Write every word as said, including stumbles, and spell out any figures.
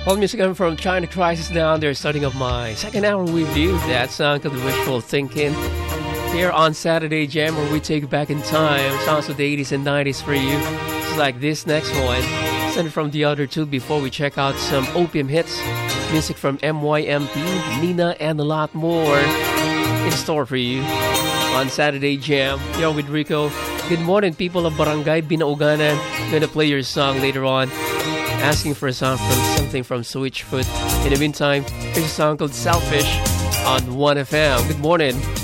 All music coming from China Crisis now. They're starting off my second hour with you. That song called Wishful Thinking. Here on Saturday Jam, where we take you back in time. Songs of the eighties and nineties for you. Just like this next one. Sent from the other two before we check out some opium hits. Music from M Y M P, Nina, and a lot more in store for you on Saturday Jam. You're with Rico. Good morning, people of Barangay Binauganan. I'm gonna play your song later on. Asking for a song from something from Switchfoot. In the meantime, here's a song called Selfish on one F M. Good morning.